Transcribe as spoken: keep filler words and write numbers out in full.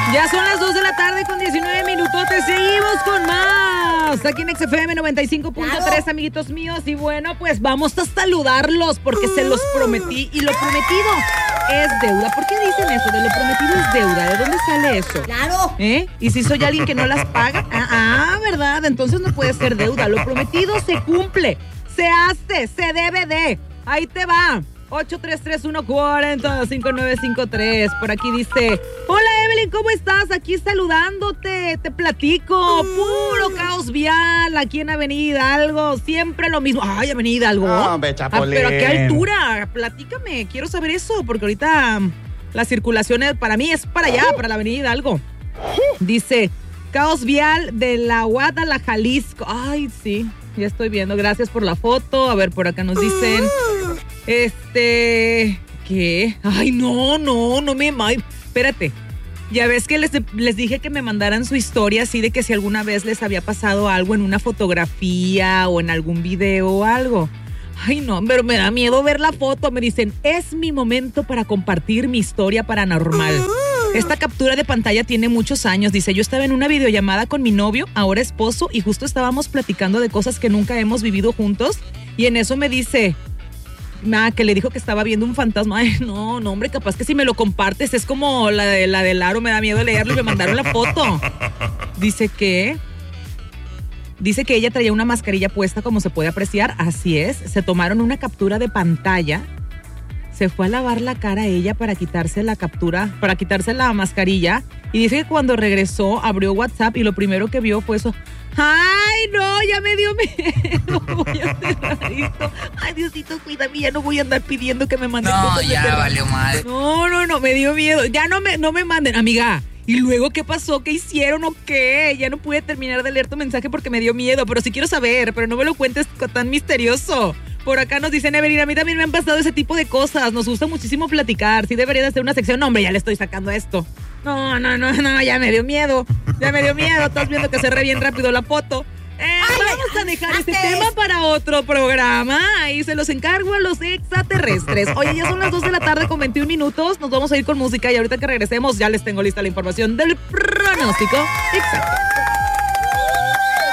Ya son las dos de la tarde con diecinueve minutos. Te seguimos con más. Aquí en X F M noventa y cinco punto tres, claro, amiguitos míos. Y bueno, pues vamos a saludarlos porque se los prometí. Y lo prometido es deuda. ¿Por qué dicen eso? De lo prometido es deuda. ¿De dónde sale eso? Claro. ¿Eh? ¿Y si soy alguien que no las paga? Ah, ah, ¿verdad? Entonces no puede ser deuda. Lo prometido se cumple, se hace, se debe de. Ahí te va. ocho tres tres uno cuatro cero cinco nueve cinco tres. Por aquí dice: hola Evelyn, ¿cómo estás? Aquí saludándote, te platico. Puro caos vial aquí en Avenida Algo. Siempre lo mismo. Ay, Avenida Algo. No, ah, pero ¿a qué altura? Platícame, quiero saber eso, porque ahorita la circulación es, para mí es para allá, para la Avenida Algo. Dice: caos vial de la Guadalajara, Jalisco. Ay, sí, ya estoy viendo. Gracias por la foto. A ver, por acá nos dicen... Este... ¿Qué? Ay, no, no, no me... Ay, espérate. Ya ves que les, les dije que me mandaran su historia así de que si alguna vez les había pasado algo en una fotografía o en algún video o algo. Ay, no, pero me da miedo ver la foto. Me dicen, es mi momento para compartir mi historia paranormal. Esta captura de pantalla tiene muchos años. Dice, yo estaba en una videollamada con mi novio, ahora esposo, y justo estábamos platicando de cosas que nunca hemos vivido juntos. Y en eso me dice... Ah, que le dijo que estaba viendo un fantasma. Ay, no, no, hombre, capaz que si me lo compartes es como la de la del aro, me da miedo leerlo y me mandaron la foto. Dice que Dice que ella traía una mascarilla puesta, como se puede apreciar, así es. Se tomaron una captura de pantalla. Se fue a lavar la cara a ella para quitarse la captura, para quitarse la mascarilla. Y dice que cuando regresó, abrió WhatsApp y lo primero que vio fue eso. ¡Ay, no! Ya me dio miedo. Voy a cerrar esto. Ay, Diosito, cuídame, ya no voy a andar pidiendo que me manden No, cosas de ya terror. valió mal. No, no, no, me dio miedo. Ya no me, no me manden, amiga. ¿Y luego qué pasó? ¿Qué hicieron o qué? Ya no pude terminar de leer tu mensaje porque me dio miedo, pero sí quiero saber, pero no me lo cuentes tan misterioso. Por acá nos dicen, Evelyn, a mí también me han pasado ese tipo de cosas. Nos gusta muchísimo platicar. Sí debería de hacer una sección. No, hombre, ya le estoy sacando esto. No, no, no, no, ya me dio miedo. Ya me dio miedo. Estás viendo que cerré bien rápido la foto. Eh, Ay, vamos a dejar este tema para otro programa. Ahí se los encargo a los extraterrestres. Oye, ya son las dos de la tarde con veintiún minutos. Nos vamos a ir con música y ahorita que regresemos ya les tengo lista la información del pronóstico exacto.